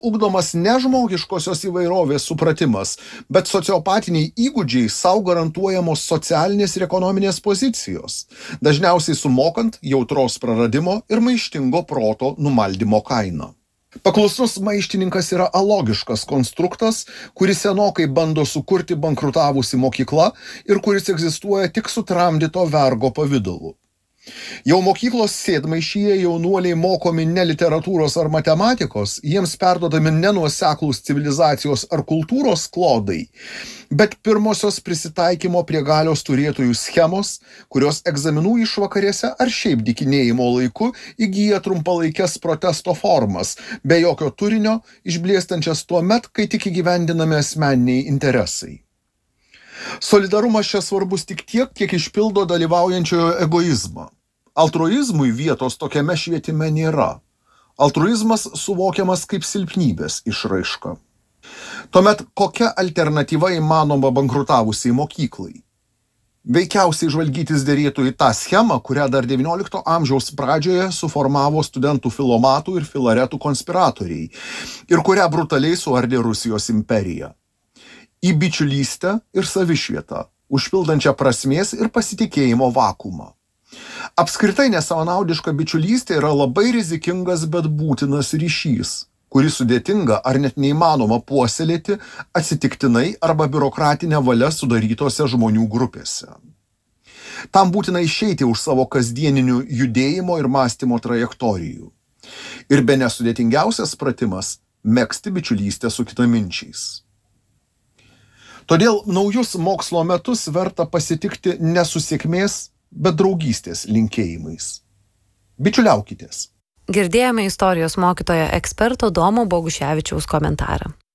ugdomas ne žmogiškosios įvairovės supratimas, bet sociopatiniai įgūdžiai sau garantuojamos socialinės ir ekonominės pozicijos, dažniausiai sumokant jautros praradimo ir maištingo proto numaldymo kainą. Paklusnus maištininkas yra alogiškas konstruktas, kuris senokai bando sukurti bankrutavusi mokykla ir kuris egzistuoja tik sutramdyto vergo pavidalu. Jau mokyklos sėdmaišyje jaunuoliai mokomi ne literatūros ar matematikos, jiems perduodami nenuoseklūs civilizacijos ar kultūros klodai, bet pirmosios prisitaikymo prie galios turėtojų schemos, kurios egzaminų išvakarėse ar šiaip dykinėjimo laiku įgyja trumpalaikes protesto formas, be jokio turinio, išblėstančias tuomet, kai tik įgyvendinami asmeniniai interesai. Solidarumas čia svarbus tik tiek, kiek išpildo dalyvaujančiojo egoizmą. Altruizmui vietos tokiame švietime nėra. Altruizmas suvokiamas kaip silpnybės išraiška. Tuomet kokia alternatyva įmanoma bankrutavusiai mokyklai? Veikiausiai žvalgytis derėtų į tą schemą, kurią dar XIX amžiaus pradžioje suformavo studentų filomatų ir filaretų konspiratoriai ir kurią brutaliai suardė Rusijos imperija. Į bičiulystę ir savišvietą, užpildančią prasmės ir pasitikėjimo vakuumą. Apskritai nesavanaudiška bičiulystė yra labai rizikingas, bet būtinas ryšys, kurį sudėtinga ar net neįmanoma puoselėti atsitiktinai arba biurokratinė valia sudarytose žmonių grupėse. Tam būtina išeiti už savo kasdieninių judėjimo ir mąstymo trajektorijų. Ir bene sudėtingiausias pratimas – megzti bičiulystę su kitaminčiais. Todėl naujus mokslo metus verta pasitikti ne su sėkmės, bet draugystės linkėjimais. Bičiuliaukitės. Girdėjome istorijos mokytojo eksperto Domo Boguševičiaus komentarą.